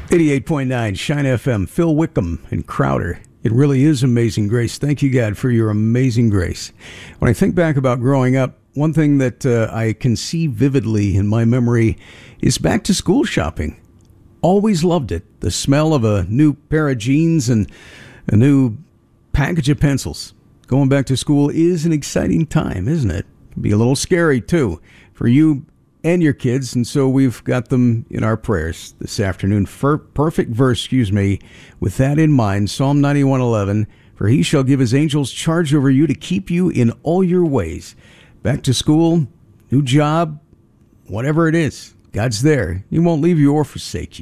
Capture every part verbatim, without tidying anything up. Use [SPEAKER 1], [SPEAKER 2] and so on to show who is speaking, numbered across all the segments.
[SPEAKER 1] eighty-eight point nine Shine F M, Phil Wickham and Crowder. It really is amazing grace. Thank you, God, for your amazing grace. When I think back about growing up, one thing that uh, I can see vividly in my memory is back to school shopping. Always loved it. The smell of a new pair of jeans and a new package of pencils. Going back to school is an exciting time, isn't it? It can be a little scary, too, for you and your kids, and so we've got them in our prayers this afternoon. For perfect verse, excuse me, with that in mind, Psalm ninety-one eleven, for he shall give his angels charge over you to keep you in all your ways. Back to school, new job, whatever it is, God's there. He won't leave you or forsake you.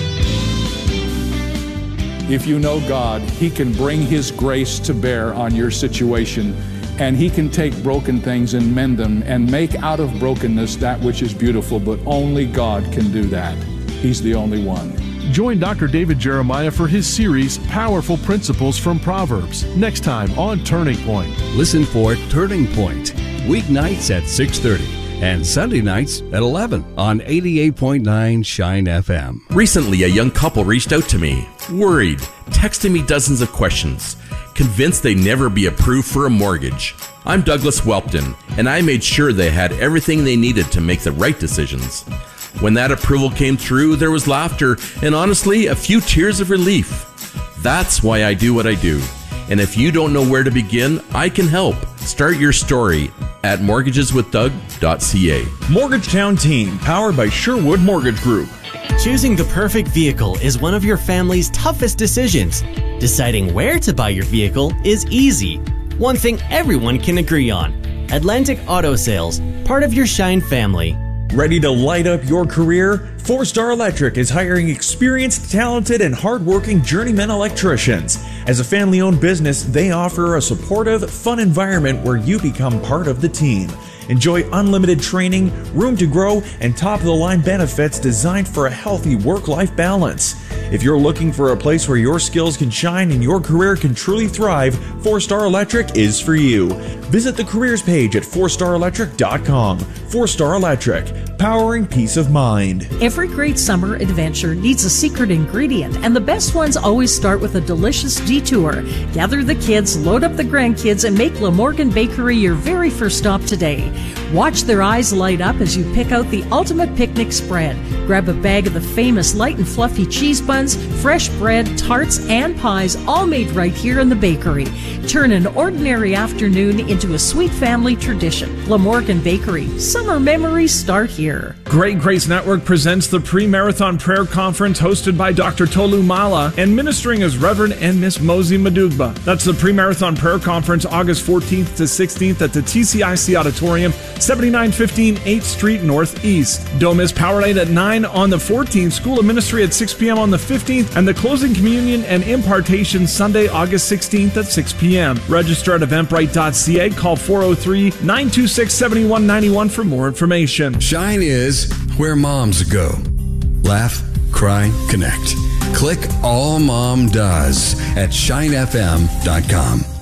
[SPEAKER 2] If you know God, he can bring his grace to bear on your situation. And he can take broken things and mend them and make out of brokenness that which is beautiful, but only God can do that. He's the only one.
[SPEAKER 3] Join Doctor David Jeremiah for his series, Powerful Principles from Proverbs, next time on Turning Point.
[SPEAKER 4] Listen for Turning Point, weeknights at six thirty and Sunday nights at eleven on eighty-eight point nine Shine F M.
[SPEAKER 5] Recently, a young couple reached out to me, worried, texting me dozens of questions, convinced they'd never be approved for a mortgage. I'm Douglas Welpton, and I made sure they had everything they needed to make the right decisions. When that approval came through, there was laughter and honestly, a few tears of relief. That's why I do what I do. And if you don't know where to begin, I can help. Start your story at mortgages with doug dot c a.
[SPEAKER 6] Mortgagetown Team, powered by Sherwood Mortgage Group.
[SPEAKER 7] Choosing the perfect vehicle is one of your family's toughest decisions. Deciding where to buy your vehicle is easy. One thing everyone can agree on. Atlantic Auto Sales, part of your Shine family.
[SPEAKER 6] Ready to light up your career? Four Star Electric is hiring experienced, talented, and hardworking journeyman electricians. As a family-owned business, they offer a supportive, fun environment where you become part of the team. Enjoy unlimited training, room to grow, and top-of-the-line benefits designed for a healthy work-life balance. If you're looking for a place where your skills can shine and your career can truly thrive, Four Star Electric is for you. Visit the careers page at four star electric dot com. Four Star Electric, powering peace of mind.
[SPEAKER 8] Every great summer adventure needs a secret ingredient, and the best ones always start with a delicious detour. Gather the kids, load up the grandkids, and make Glamorgan Bakery your very first stop today. Watch their eyes light up as you pick out the ultimate picnic spread. Grab a bag of the famous light and fluffy cheese buns, fresh bread, tarts, and pies, all made right here in the bakery. Turn an ordinary afternoon into a sweet family tradition. Glamorgan Bakery. Summer memories start here.
[SPEAKER 9] Great Grace Network presents the Pre-Marathon Prayer Conference hosted by Doctor Tolu Mala and ministering as Reverend and Miss Mosey Madugba. That's the Pre-Marathon Prayer Conference August fourteenth to sixteenth at the T C I C Auditorium, seventy-nine fifteen eighth Street Northeast. Don't miss Power Night at nine on the fourteenth, School of Ministry at six p.m. on the fifteenth, and the closing communion and impartation Sunday, August sixteenth at six p.m. Register at eventbrite dot c a. Call four oh three, nine two six, seven one nine one for more information.
[SPEAKER 4] Shine is where moms go. Laugh, cry, connect. Click All Mom Does at shine f m dot com.